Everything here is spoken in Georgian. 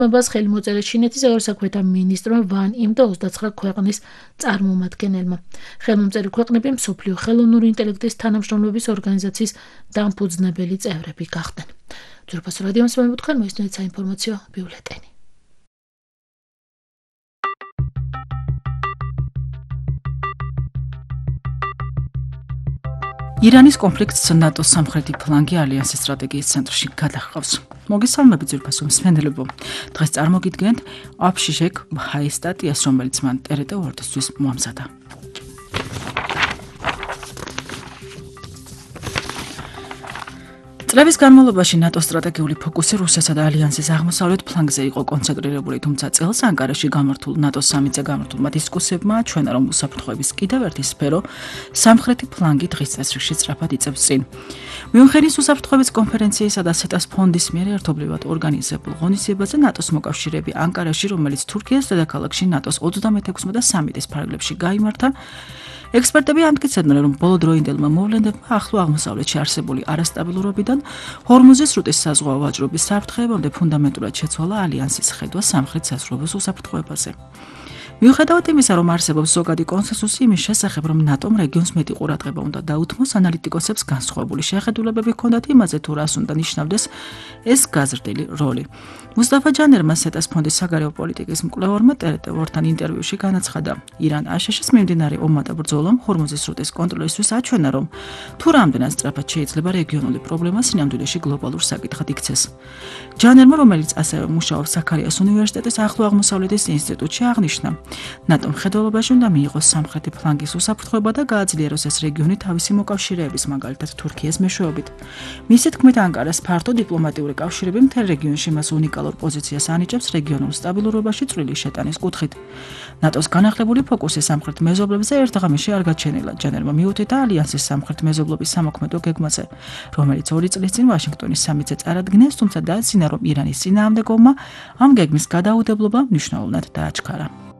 მობას ხელი მოწერეს ჩინეთის ევროსაქმეთა მინისტრმა ვან იმ და 29 ქვეყნის წარმომადგენელმა. ხელმომწერი ქვეყნები მსოფლიო ხელოვნური ინტელექტის თანამშრომლობის ორგანიზაციის დამფუძნებელი წევრები გახდნენ. ძვირფას რადიომს მემუთხარ მოისმინეთ საინფორმაციო ბიულეტენი. ირანის კონფლიქტს ნატოს სამხრეთი ფლანგი ალიანსის სტრატეგიის ცენტრში გადაჰყავს. მოგესალმებით ძვირფასო მსმენელებო. დღეს წარმოგიდგენთ აფშიშეკ ბჰაის სტატიას, რომელიც მან ტერეტე ვორდისთვის მოამზადა. წლების განმავლობაში ნატოს სტრატეგიული ფოკუსი რუსეთსა და ალიანსის აღმოსავლეთ ფლანგზე იყო კონცენტრირებული, თუმცა წელს ანკარაში გამართულ ნატოს სამიტზე გამართულმა დისკუსიებმა ჩვენა, რომ უსაფრთხოების კიდევ ერთი სფერო სამხრეთი ფლანგი დღის წესრიგში სწრაფად იწევს წინ. მიუნხენის უსაფრთხოების კონფერენციისა და სეტას ფონდის მიერ ერთობლივად ორგანიზებულ ღონისძიებაზე ნატოს მოკავშირეები ანკარაში, რომელიც თურქიის დედაქალაქში ნატოს 36 და სამიტის ფარგლებში გაიმართა, ექსპერტები ამტკიცებდნენ, რომ ბოლოდროინდელმა მოვლენებმა ახლო აღმოსავლეთში არსებული არასტაბილურობიდან ჰორმუზის სრუტის საზღვაო ვაჭრობის საფრთხეებამდე ფუნდამენტურად შეცვალა ალიანსის ხედვა სამხრეთ საზღვრების უსაფრთხოებაზე. მიუხედავად იმისა, რომ არსებობს ზოგადი კონსენსუსი იმის შესახებ, რომ ნატომ რეგიონს მეტი ყურადღება უნდა დაუთმოს, ანალიტიკოსებს განსხვავებული შეხედულებები ჰქონდათ იმაზე, თუ რას უნდა ნიშნავდეს ეს გაზრდილი როლი. მუსტაფა ჯანერმა სეტას ფონდის საგარეო პოლიტიკის მკვლევარმა ტერეტე ვორთან ინტერვიუში განაცხადა, ირან აშშ-ის მიმდინარე ომმა და ბრძოლამ ჰორმუზის სრუტის კონტროლისთვის აჩვენა, რომ თუ რამდენად სწრაფად შეიძლება რეგიონული პრობლემა სინამდვილეში გლობალურ საკითხად იქცეს. ჯანერმა, რომელიც ასევე მუშაობს საქარიას უნივერსიტეტის ახლო აღმოსავლეთის ინსტიტუტში, აღნიშნა, ნატომ მხედველობაში უნდა მიიღოს სამხრეთი ფლანგის უსაფრთხოება და გააძლიეროს ეს რეგიონი თავისი მოკავშირეების, მაგალითად თურქიის მეშვეობით. მისი თქმით, ანკარას ფართო დიპლომატიური კავშირები მთელ რეგიონში მას უნიკალურ პოზიციას ანიჭებს რეგიონულ სტაბილურობაში წვრილი შეტანის კუთხით. ნატოს განახლებული ფოკუსი სამხრეთ მეზობლებზე ერთ ღამეში არ გაჩენილა. ჯანერმა მიუთითა ალიანსის სამხრეთ მეზობლობის სამოქმედო გეგმაზე, რომელიც 2 წლის წინ ვაშინგტონის სამიტზე წარადგინეს, თუმცა დააძინა, რომ ირანის წინააღმდეგ ომმა ამ გეგმის გადაუდებლობა მნიშვნელოვნად დააჩქარა.